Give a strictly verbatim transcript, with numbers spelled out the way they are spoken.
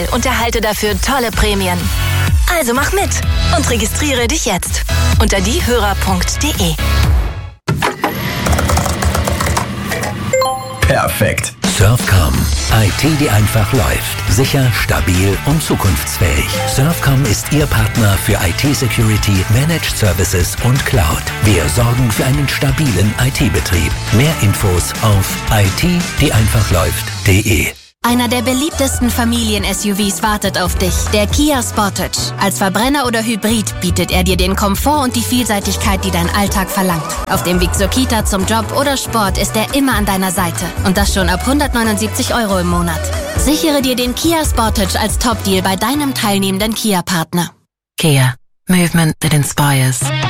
und erhalte dafür tolle Prämien. Also mach mit und registriere dich jetzt unter diehörer punkt de. Perfekt. Surfcom. I T, die einfach läuft. Sicher, stabil und zukunftsfähig. Surfcom ist Ihr Partner für I T-Security, Managed Services und Cloud. Wir sorgen für einen stabilen I T-Betrieb. Mehr Infos auf i t die einfach läuft punkt de. Einer der beliebtesten Familien-S U Vs wartet auf dich, der Kia Sportage. Als Verbrenner oder Hybrid bietet er dir den Komfort und die Vielseitigkeit, die dein Alltag verlangt. Auf dem Weg zur Kita, zum Job oder Sport ist er immer an deiner Seite. Und das schon ab hundertneunundsiebzig Euro im Monat. Sichere dir den Kia Sportage als Top-Deal bei deinem teilnehmenden Kia-Partner. Kia. Movement that inspires.